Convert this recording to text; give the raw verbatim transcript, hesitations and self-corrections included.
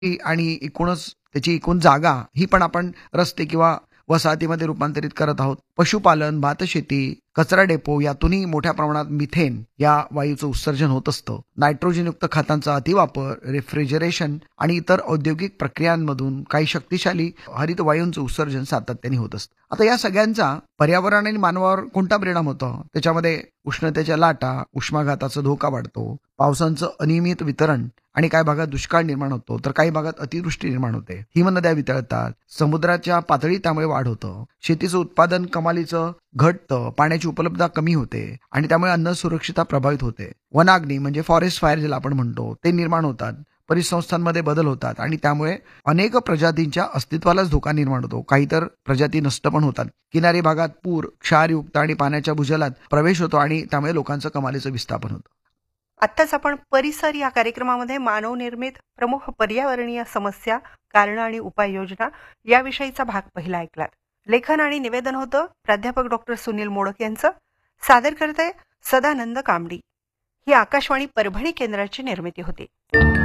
ती आणि एकूणच त्याची एकूण जागा ही पण आपण रस्ते किंवा वसाहतीमध्ये रूपांतरित करत आहोत. पशुपालन, भातशेती, कचरा डेपो यातूनही मोठ्या प्रमाणात मिथेन या वायूचं उत्सर्जन होत असतं. नायट्रोजनयुक्त खतांचा अतिवापर, रेफ्रिजरेशन आणि इतर औद्योगिक प्रक्रियांमधून काही शक्तिशाली हरित वायूंचं उत्सर्जन सातत्याने होत असतं. आता या सगळ्यांचा पर्यावरण आणि मानवावर कोणता परिणाम होतो? त्याच्यामध्ये उष्णतेच्या लाटा, उष्माघाताचा धोका वाढतो, पावसांचं अनियमित वितरण आणि काही भागात दुष्काळ निर्माण होतो, तर काही भागात अतिवृष्टी निर्माण होते. हिमनद्या वितळतात, समुद्राच्या पातळीत त्यामुळे वाढ होतं, शेतीचं उत्पादन कमालीचं घटतं, पाण्याची उपलब्धता कमी होते आणि त्यामुळे अन्न सुरक्षितता प्रभावित होते. वनाग्नी म्हणजे फॉरेस्ट फायर ज्याला आपण म्हणतो ते निर्माण होतात. परिसंस्थांमध्ये बदल होतात आणि त्यामुळे अनेक प्रजातींच्या अस्तित्वालाच धोका निर्माण होतो. काही तर प्रजाती नष्ट पण होतात. किनारी भागात पूर, क्षारयुक्त आणि पाण्याच्या भूजलात प्रवेश होतो आणि त्यामुळे लोकांचं कमालीचं विस्थापन होतं. आत्ताच आपण परिसर या कार्यक्रमामध्ये मानवनिर्मित प्रमुख पर्यावरणीय समस्या, कारणं आणि उपाययोजना याविषयीचा भाग पहिला ऐकलात. लेखन आणि निवेदन होतं प्राध्यापक डॉक्टर सुनील मोडक यांचं. सादर करते सदानंद कामडी. ही आकाशवाणी परभणी केंद्राची निर्मिती होती.